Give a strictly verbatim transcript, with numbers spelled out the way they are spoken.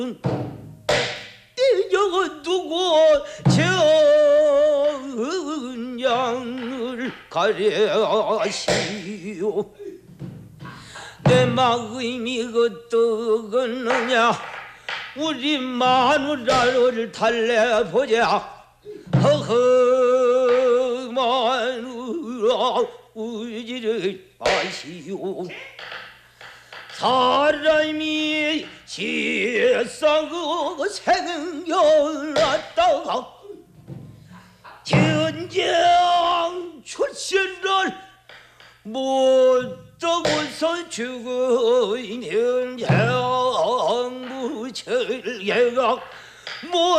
이저 두고 전양을 가려시오. 내 마음이 어떠겠느냐. 우리 마누라를 달래보자. 허허 마누라 울지를 마시오. 사람이 세상에 생겨났다가 전쟁 출신을 못하고서 죽으면 장부철개가 못